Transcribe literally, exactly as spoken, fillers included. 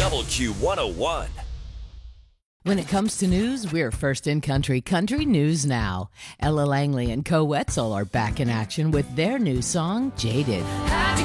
Double Q one oh one. When it comes to news, we're first in country. Country News Now. Ella Langley and Co Wetzel are back in action with their new song, Jaded.